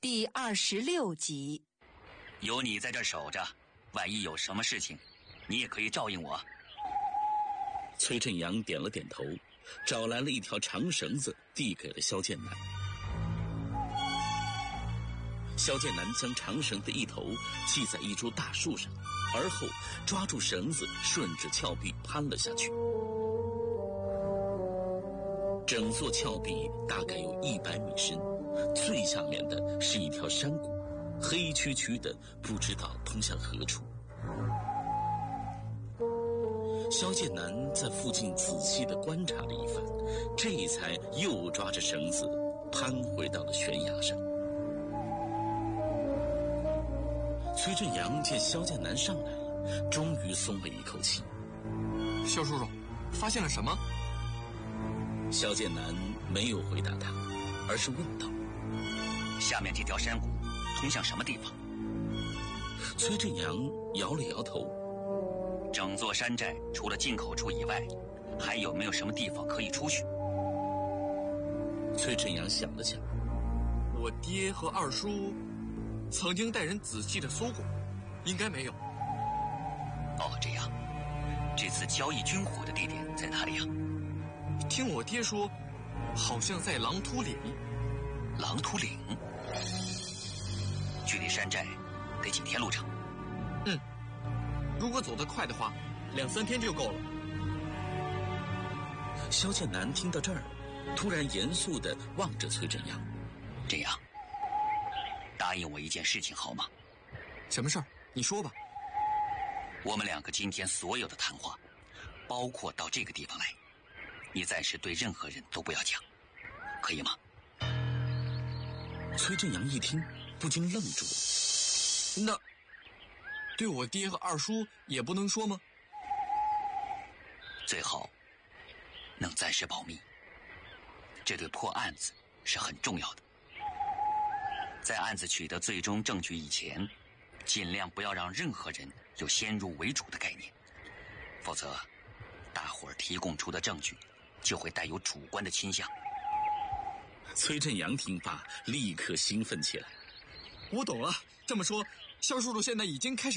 第26集。 有你在这守着，万一有什么事情，你也可以照应我。 崔振阳点了点头，找来了一条长绳子，递给了萧剑南。萧剑南将长绳的一头系在一株大树上，而后抓住绳子，顺着峭壁攀了下去。整座峭壁大概有100米深，最下面的是一条山谷，黑黢黢的，不知道通向何处。萧剑南在附近仔细地观察了一番，这才又抓着绳子攀回到了悬崖上。崔振阳见萧剑南上来了，终于松了一口气。 萧叔叔，发现了什么？ 萧剑南没有回答他，而是问道： 下面这条山谷通向什么地方？ 崔振阳摇了摇头。 整座山寨除了进口处以外，还有没有什么地方可以出去？ 崔振阳想了想， 我爹和二叔曾经带人仔细的搜过，应该没有。 哦，这样，这次交易军火的地点在哪里啊？ 听我爹说，好像在狼图岭。 狼图岭？距离山寨得几天路程？ 如果走得快的话，2、3天就够了。 萧剑南听到这儿，突然严肃地望着崔振阳。 这样，答应我一件事情好吗？ 什么事儿？你说吧。 我们2个今天所有的谈话，包括到这个地方来，你暂时对任何人都不要讲，可以吗？ 崔振阳一听，不禁愣住了。 那对我爹和二叔也不能说吗？ 最好能暂时保密，这对破案子是很重要的。在案子取得最终证据以前，尽量不要让任何人有先入为主的概念，否则大伙儿提供出的证据就会带有主观的倾向。 崔振阳听罢，立刻兴奋起来。 我懂了，这么说，萧叔叔现在已经开始